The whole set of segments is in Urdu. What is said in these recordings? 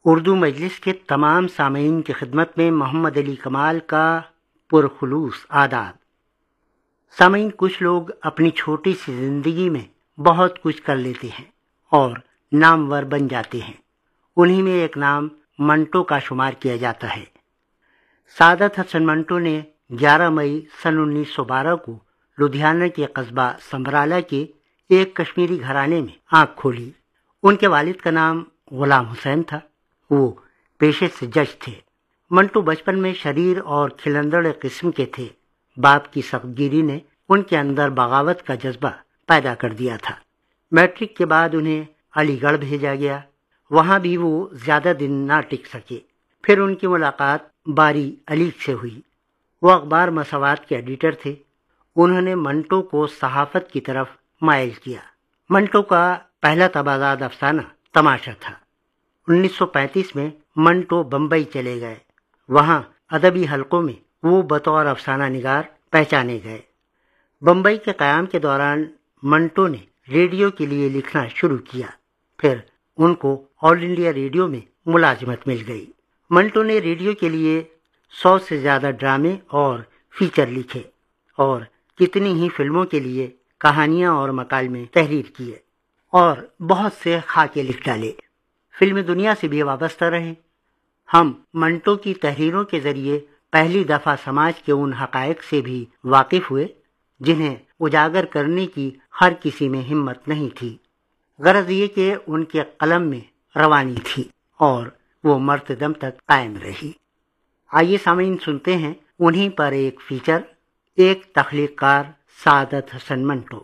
اردو مجلس کے تمام سامعین کی خدمت میں محمد علی کمال کا پرخلوص آداب۔ سامعین، کچھ لوگ اپنی چھوٹی سی زندگی میں بہت کچھ کر لیتے ہیں اور نامور بن جاتے ہیں۔ انہی میں ایک نام منٹو کا شمار کیا جاتا ہے۔ سعادت حسن منٹو نے 11 مئی سن 1912 کو لدھیانہ کے قصبہ سنبھرالا کے ایک کشمیری گھرانے میں آنکھ کھولی۔ ان کے والد کا نام غلام حسین تھا۔ وہ پیشے سے جج تھے۔ منٹو بچپن میں شریر اور کھلندڑ قسم کے تھے۔ باپ کی سخت گیری نے ان کے اندر بغاوت کا جذبہ پیدا کر دیا تھا۔ میٹرک کے بعد انہیں علی گڑھ بھیجا گیا۔ وہاں بھی وہ زیادہ دن نہ ٹک سکے۔ پھر ان کی ملاقات باری علی سے ہوئی۔ وہ اخبار مساوات کے ایڈیٹر تھے۔ انہوں نے منٹو کو صحافت کی طرف مائل کیا۔ منٹو کا پہلا تبادلہ افسانہ تماشا تھا۔ 1935 میں منٹو بمبئی چلے گئے۔ وہاں ادبی حلقوں میں وہ بطور افسانہ نگار پہچانے گئے۔ بمبئی کے قیام کے دوران منٹو نے ریڈیو کے لیے لکھنا شروع کیا۔ پھر ان کو آل انڈیا ریڈیو میں ملازمت مل گئی۔ منٹو نے ریڈیو کے لیے 100 سے زیادہ ڈرامے اور فیچر لکھے اور کتنی ہی فلموں کے لیے کہانیاں اور مکالمے تحریر کیے اور بہت سے خاکے لکھ ڈالے۔ فلم دنیا سے بھی وابستہ رہے۔ ہم منٹو کی تحریروں کے ذریعے پہلی دفعہ سماج کے ان حقائق سے بھی واقف ہوئے جنہیں اجاگر کرنے کی ہر کسی میں ہمت نہیں تھی۔ غرض یہ کہ ان کے قلم میں روانی تھی اور وہ مرتے دم تک قائم رہی۔ آئیے سامعین، سنتے ہیں انہی پر ایک فیچر، ایک تخلیق کار سعادت حسن منٹو۔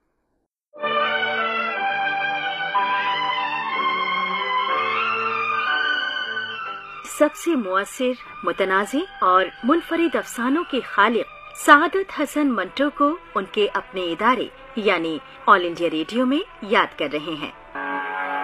سب سے مؤثر، متنازع اور منفرد افسانوں کے خالق سعادت حسن منٹو کو ان کے اپنے ادارے یعنی آل انڈیا ریڈیو میں یاد کر رہے ہیں۔